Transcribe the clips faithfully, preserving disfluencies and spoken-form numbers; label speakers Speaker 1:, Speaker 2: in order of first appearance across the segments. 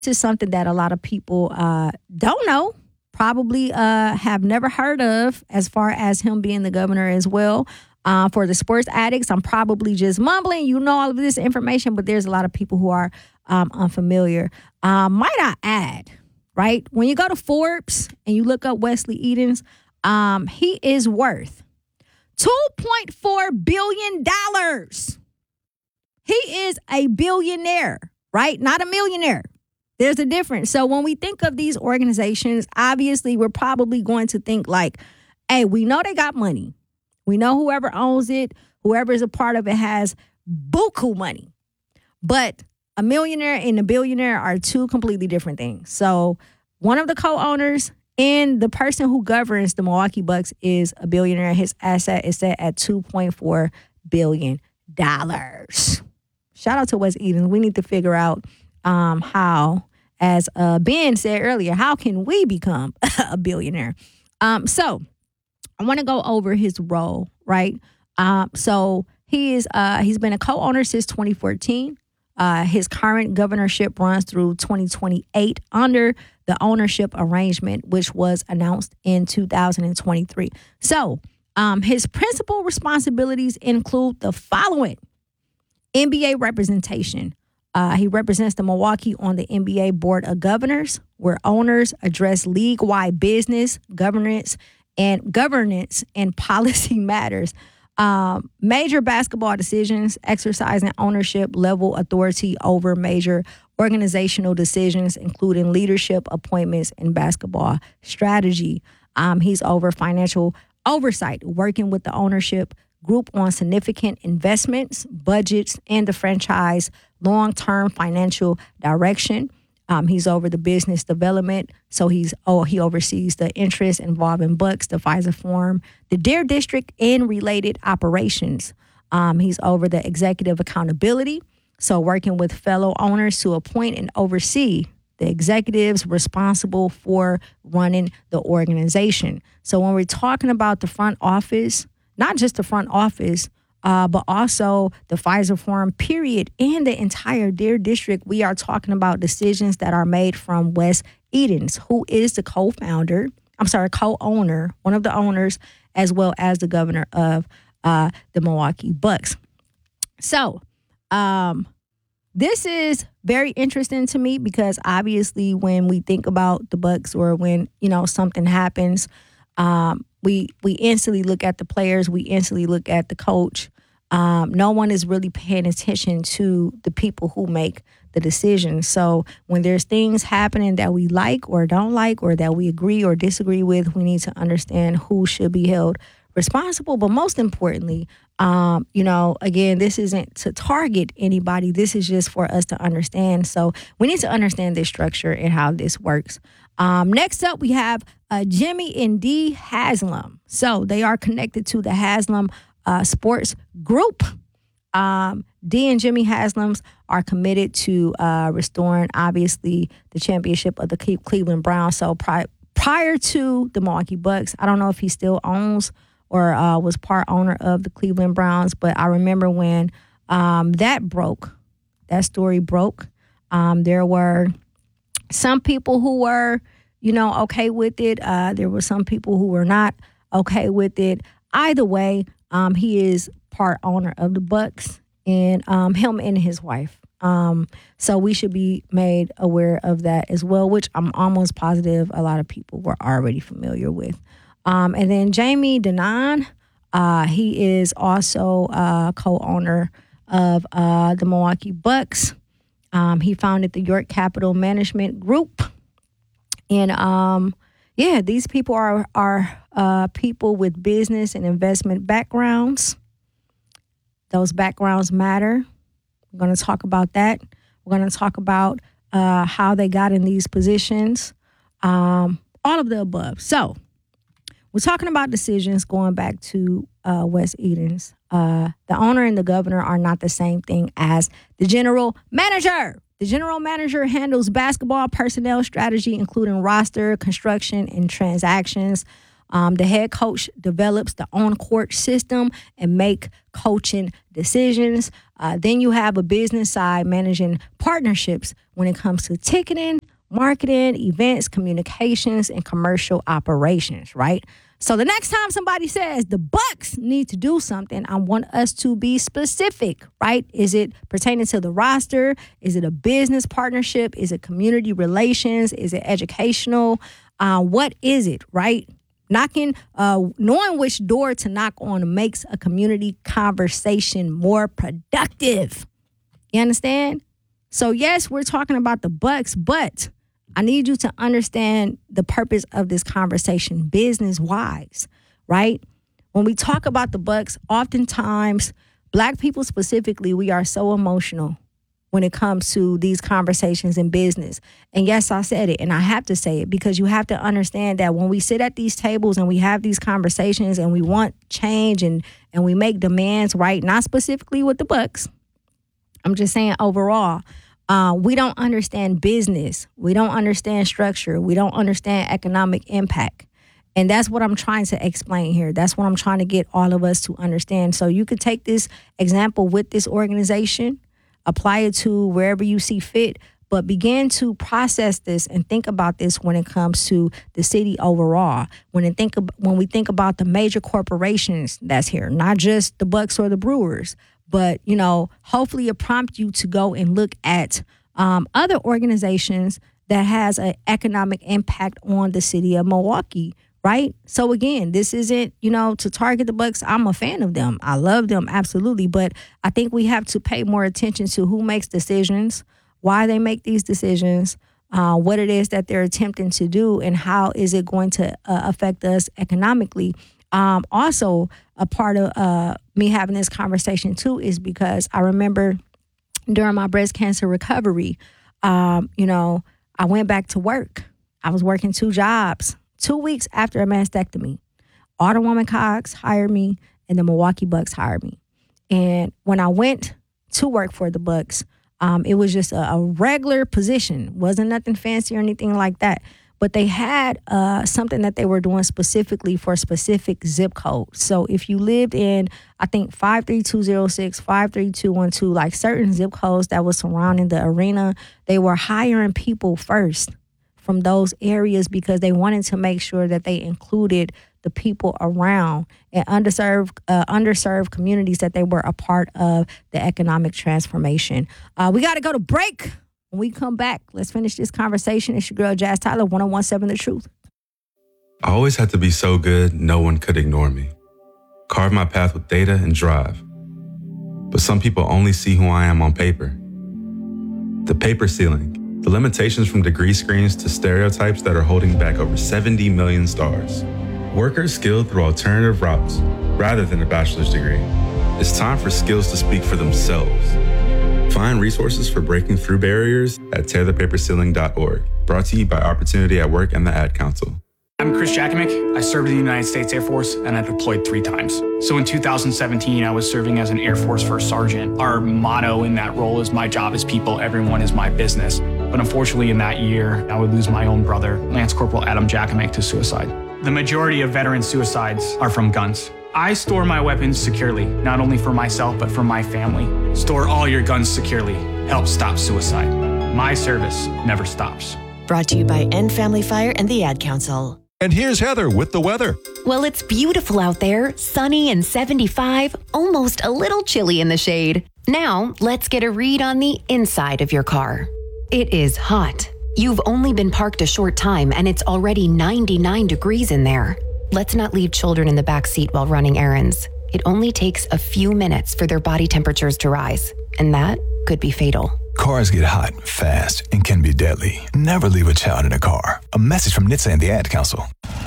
Speaker 1: This is something that a lot of people uh, don't know, probably uh, have never heard of, as far as him being the governor as well. Uh, for the sports addicts, I'm probably just mumbling. You know all of this information, but there's a lot of people who are um, unfamiliar. Um, might I add, right? When you go to Forbes and you look up Wesley Edens, um, he is worth two point four billion dollars. He is a billionaire, right? Not a millionaire. There's a difference. So when we think of these organizations, obviously we're probably going to think like, hey, we know they got money. We know whoever owns it, whoever is a part of it has buku money. But a millionaire and a billionaire are two completely different things. So one of the co-owners and the person who governs the Milwaukee Bucks is a billionaire. His asset is set at two point four billion dollars. Shout out to Wes Edens. We need to figure out um, how, as uh, Ben said earlier, how can we become a billionaire? Um, so I want to go over his role, right? Um, so he is uh, he's been a co-owner since twenty fourteen. Uh, his current governorship runs through twenty twenty-eight under the ownership arrangement, which was announced in two thousand twenty-three. So um, his principal responsibilities include the following: N B A representation. Uh, he represents the Milwaukee on the N B A Board of Governors, where owners address league-wide business, governance, and governance and policy matters. Um, major basketball decisions, exercising ownership level authority over major organizational decisions, including leadership appointments and basketball strategy. Um, he's over financial oversight, working with the ownership group on significant investments, budgets, and the franchise long-term financial direction. Um, he's over the business development, so he's oh he oversees the interests involving Bucks, the Pfizer Forum, the Dare District, and related operations. Um, he's over the executive accountability, so working with fellow owners to appoint and oversee the executives responsible for running the organization. So when we're talking about the front office, not just the front office, Uh, but also the Pfizer Forum, period, and the entire Dare District, we are talking about decisions that are made from Wes Edens, who is the co-founder, I'm sorry, co-owner, one of the owners, as well as the governor of uh, the Milwaukee Bucks. So um, this is very interesting to me because obviously when we think about the Bucks or when, you know, something happens, um, we we instantly look at the players, we instantly look at the coach. Um, no one is really paying attention to the people who make the decisions. So when there's things happening that we like or don't like or that we agree or disagree with, we need to understand who should be held responsible. But most importantly, um, you know, again, this isn't to target anybody. This is just for us to understand. So we need to understand this structure and how this works. Um, next up, we have uh, Jimmy and Dee Haslam. So they are connected to the Haslam uh, Sports Group. Um, Dee and Jimmy Haslams are committed to uh, restoring, obviously, the championship of the Cleveland Browns. So pri- prior to the Milwaukee Bucks, I don't know if he still owns or uh, was part owner of the Cleveland Browns, but I remember when um, that broke, that story broke, um, there were some people who were, you know, okay with it. Uh, there were some people who were not okay with it. Either way, um, he is part owner of the Bucks, and um, him and his wife. Um, so we should be made aware of that as well, which I'm almost positive a lot of people were already familiar with. Um, and then Jamie Dinan, uh, he is also a co-owner of uh, the Milwaukee Bucks. Um, he founded the York Capital Management Group. And, um, yeah, these people are, are uh, people with business and investment backgrounds. Those backgrounds matter. We're going to talk about that. We're going to talk about uh, how they got in these positions, um, all of the above. So we're talking about decisions going back to uh, Wes Edens. Uh, the owner and the governor are not the same thing as the general manager. The general manager handles basketball personnel strategy, including roster, construction, and transactions. Um, the head coach develops the on-court system and make coaching decisions. Uh, then you have a business side managing partnerships when it comes to ticketing, marketing, events, communications, and commercial operations, right? So the next time somebody says the Bucks need to do something, I want us to be specific, right? Is it pertaining to the roster? Is it a business partnership? Is it community relations? Is it educational? Uh, what is it, right? Knocking, uh, knowing which door to knock on makes a community conversation more productive. You understand? So yes, we're talking about the Bucks, but I need you to understand the purpose of this conversation business-wise, right? When we talk about the Bucks, oftentimes, Black people specifically, we are so emotional when it comes to these conversations in business. And yes, I said it, and I have to say it because you have to understand that when we sit at these tables and we have these conversations and we want change and, and we make demands, right? Not specifically with the Bucks. I'm just saying overall. Uh, we don't understand business. We don't understand structure. We don't understand economic impact. And that's what I'm trying to explain here. That's what I'm trying to get all of us to understand. So you could take this example with this organization, apply it to wherever you see fit, but begin to process this and think about this when it comes to the city overall. When it think when we think about the major corporations that's here, not just the Bucks or the Brewers, but, you know, hopefully it prompts you to go and look at um, other organizations that has an economic impact on the city of Milwaukee, right? So again, this isn't, you know, to target the Bucks. I'm a fan of them. I love them, absolutely. But I think we have to pay more attention to who makes decisions, why they make these decisions, uh, what it is that they're attempting to do, and how is it going to uh, affect us economically. Um, also, a part of uh, me having this conversation, too, is because I remember during my breast cancer recovery, um, you know, I went back to work. I was working two jobs, two weeks after a mastectomy. Alderwoman Cox hired me, and the Milwaukee Bucks hired me. And when I went to work for the Bucks, um, it was just a, a regular position. Wasn't nothing fancy or anything like that. But they had uh, something that they were doing specifically for specific zip codes. So if you lived in, I think, five three two zero six, five three two one two, like certain zip codes that was surrounding the arena, they were hiring people first from those areas because they wanted to make sure that they included the people around and underserved uh, underserved communities that they were a part of the economic transformation. Uh, we got to go to break. When we come back, let's finish this conversation. It's your girl, Jazz Tyler, one oh one point seven The Truth.
Speaker 2: I always had to be so good, no one could ignore me. Carve my path with data and drive. But some people only see who I am on paper. The paper ceiling, the limitations from degree screens to stereotypes that are holding back over seventy million stars. Workers skilled through alternative routes rather than a bachelor's degree. It's time for skills to speak for themselves. Find resources for breaking through barriers at tear the paper ceiling dot org. Brought to you by Opportunity at Work and the Ad Council.
Speaker 3: I'm Chris Jakimick. I served in the United States Air Force and I deployed three times. So in two thousand seventeen, I was serving as an Air Force First Sergeant. Our motto in that role is my job is people, everyone is my business. But unfortunately in that year, I would lose my own brother, Lance Corporal Adam Jakimick, to suicide. The majority of veteran suicides are from guns. I store my weapons securely, not only for myself, but for my family. Store all your guns securely. Help stop suicide. My service never stops.
Speaker 4: Brought to you by End Family Fire and the Ad Council.
Speaker 5: And here's Heather with the weather.
Speaker 6: Well, it's beautiful out there, sunny and seventy-five, almost a little chilly in the shade. Now, let's get a read on the inside of your car. It is hot. You've only been parked a short time and it's already ninety-nine degrees in there. Let's not leave children in the back seat while running errands. It only takes a few minutes for their body temperatures to rise, and that could be fatal.
Speaker 5: Cars get hot fast and can be deadly. Never leave a child in a car. A message from N H T S A and the Ad Council.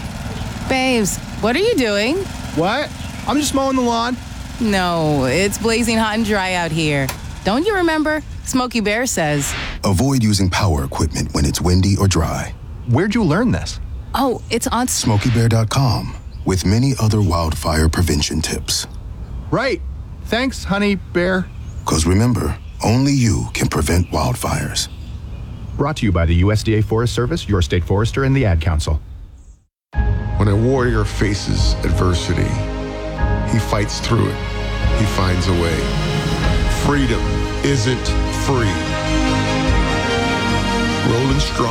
Speaker 7: Babes, what are you doing?
Speaker 8: What? I'm just mowing the lawn.
Speaker 7: No, it's blazing hot and dry out here. Don't you remember? Smokey Bear says,
Speaker 9: avoid using power equipment when it's windy or dry.
Speaker 8: Where'd you learn this?
Speaker 7: oh, it's on
Speaker 9: Smokey Bear dot com with many other wildfire prevention tips.
Speaker 8: Right. Thanks, honey bear.
Speaker 9: Because remember, only you can prevent wildfires.
Speaker 8: Brought to you by the U S D A Forest Service, your state forester, and the Ad Council.
Speaker 10: When a warrior faces adversity, he fights through it. He finds a way. Freedom isn't free. Roland Strong.